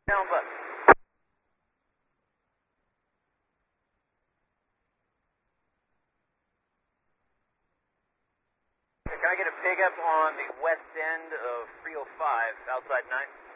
Down bus. Can I get a pickup on the west end of 305, outside 9?